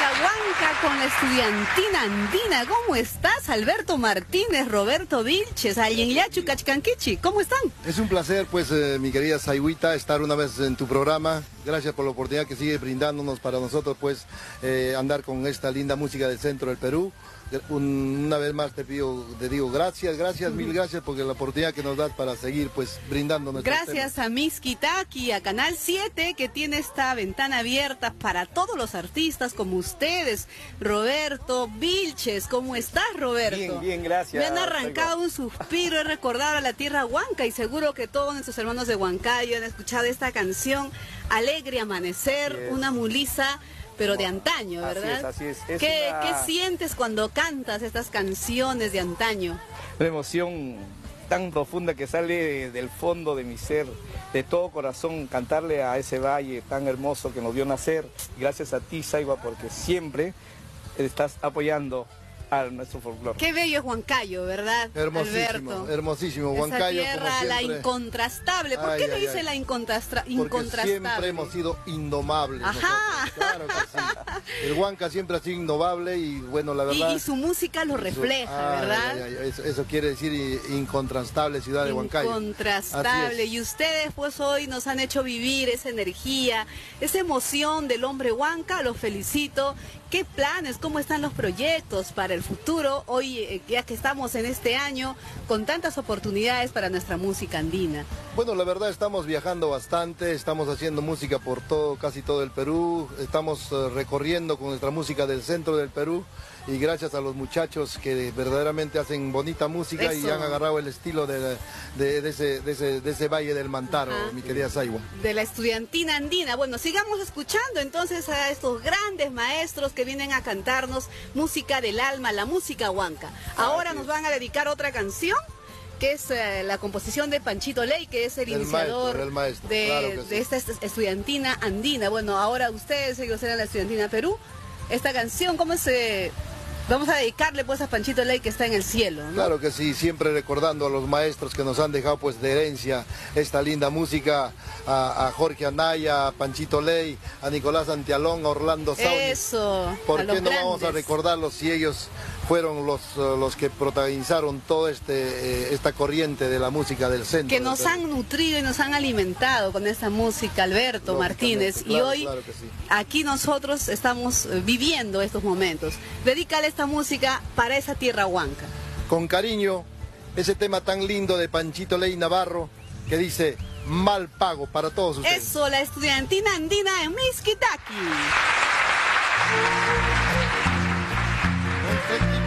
música huanca con la estudiantina andina. ¿Cómo estás, Alberto Martínez, Roberto Vilches, Allenyachu Cachcanquichi? ¿Cómo están? Es un placer, pues, mi querida Saigüita, estar una vez en tu programa. Gracias por la oportunidad que sigue brindándonos para nosotros, pues, andar con esta linda música del centro del Perú. Una vez más te digo gracias, mil gracias, porque la oportunidad que nos das para seguir, pues, brindándonos. Gracias a Miss Kitaki, a Canal 7, que tiene esta ventana abierta para todos los artistas como ustedes. Roberto Vilches, ¿cómo estás, Roberto? Bien, bien, gracias. Me han arrancado un suspiro, he recordado a la tierra huanca y seguro que todos nuestros hermanos de Huancayo han escuchado esta canción, Alegre Amanecer, una mulisa, pero de antaño, ¿verdad? Así es. ¿Qué sientes cuando cantas estas canciones de antaño? Una emoción tan profunda que sale del fondo de mi ser, de todo corazón, cantarle a ese valle tan hermoso que nos vio nacer. Gracias a ti, Saigua, porque siempre estás apoyando a nuestro folclore. Qué bello es Huancayo, ¿verdad, hermosísimo, Alberto? Hermosísimo, Esa Huancayo, tierra, como la siempre. incontrastable. ¿Por qué le dicen la incontrastable? Porque siempre hemos sido indomables. Ajá. Claro que sí. El Huanca siempre ha sido indomable y bueno, la verdad... Y su música lo refleja, ¿verdad? Eso quiere decir incontrastable ciudad de Huancayo. Incontrastable. Y ustedes pues hoy nos han hecho vivir esa energía, esa emoción del hombre huanca. Los felicito. ¿Qué planes? ¿Cómo están los proyectos para el futuro? Hoy, ya que estamos en este año, con tantas oportunidades para nuestra música andina. Bueno, la verdad estamos viajando bastante, estamos haciendo música por casi todo el Perú, estamos recorriendo con nuestra música del centro del Perú y gracias a los muchachos que verdaderamente hacen bonita música. Eso. Y han agarrado el estilo de ese Valle del Mantaro. Ajá. Mi querida Saigua. De la estudiantina andina. Bueno, sigamos escuchando entonces a estos grandes maestros que vienen a cantarnos música del alma, la música huanca. Ahora nos van a dedicar otra canción, que es la composición de Panchito Ley, que es el iniciador maestro, de, claro de esta estudiantina andina. Bueno, ahora ustedes, ellos eran la estudiantina Perú. Esta canción, ¿cómo se...? Vamos a dedicarle pues a Panchito Ley, que está en el cielo, ¿no? Claro que sí, siempre recordando a los maestros que nos han dejado pues de herencia esta linda música, a Jorge Anaya, a Panchito Ley, a Nicolás Antialón, a Orlando Saúl. Eso. ¿Por qué no vamos a recordarlos si ellos fueron los que protagonizaron toda esta corriente de la música del centro? Que nos han nutrido y nos han alimentado con esta música, Alberto Martínez. Claro, y hoy, claro que sí. Aquí nosotros estamos viviendo estos momentos. Dedícale esta música para esa tierra huanca. Con cariño, ese tema tan lindo de Panchito Ley Navarro, que dice: mal pago para todos ustedes. Eso, la estudiantina andina en Miskita.